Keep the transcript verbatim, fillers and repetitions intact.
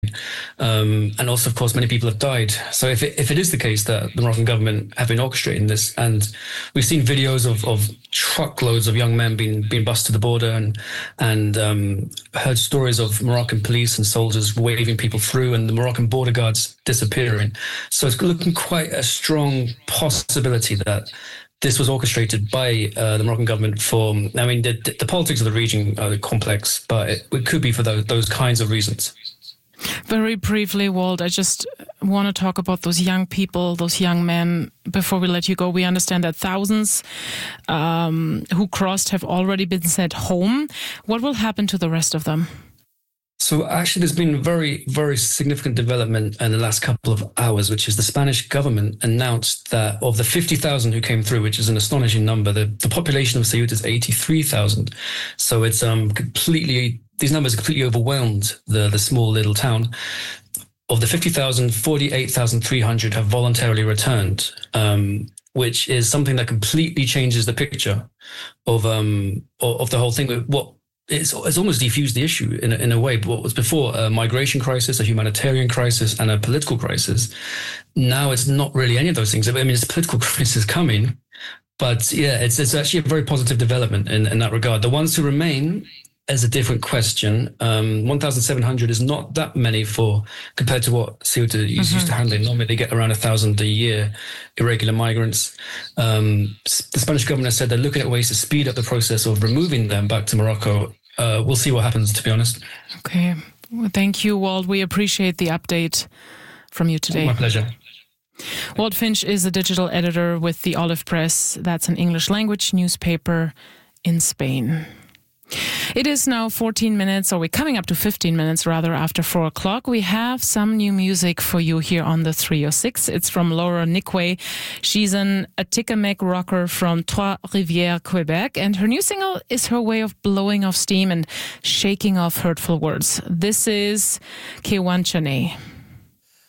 Um, and also, of course, many people have died. So if it, if it is the case that the Moroccan government have been orchestrating this, and we've seen videos of, of truckloads of young men being being bused to the border, and and um, heard stories of Moroccan police and soldiers waving people through, and the Moroccan border guards disappearing. So it's looking quite a strong possibility that this was orchestrated by uh, the Moroccan government for, I mean, the, the politics of the region are complex, but it, it could be for those, those kinds of reasons. Very briefly, Walt, I just want to talk about those young people, those young men. Before we let you go, we understand that thousands um, who crossed have already been sent home. What will happen to the rest of them? So actually, there's been very, very significant development in the last couple of hours, which is the Spanish government announced that of the fifty thousand who came through, which is an astonishing number, the, the population of Ceuta is eighty-three thousand. So it's um completely, these numbers completely overwhelmed the, the small little town. Of the fifty thousand, forty-eight thousand three hundred have voluntarily returned, um, which is something that completely changes the picture of um of the whole thing. What It's, it's almost defused the issue in a, in a way. What was before a migration crisis, a humanitarian crisis, and a political crisis, now it's not really any of those things. I mean, it's a political crisis coming, but yeah, it's it's actually a very positive development in, in that regard. The ones who remain is a different question. Um, one thousand seven hundred is not that many for compared to what Ceuta is mm-hmm. used to handling. Normally they get around a thousand a year, irregular migrants. Um, the Spanish government said they're looking at ways to speed up the process of removing them back to Morocco. Uh, we'll see what happens, to be honest. Okay. Well, thank you, Walt. We appreciate the update from you today. My pleasure. Walt Finch is a digital editor with the Olive Press. That's an English language newspaper in Spain. It is now fourteen minutes, or we're coming up to fifteen minutes rather, after four o'clock. We have some new music for you here on the three oh six. It's from Laura Nickway. She's an Atikamekw rocker from Trois-Rivières, Quebec, and her new single is her way of blowing off steam and shaking off hurtful words. This is Kewanchane.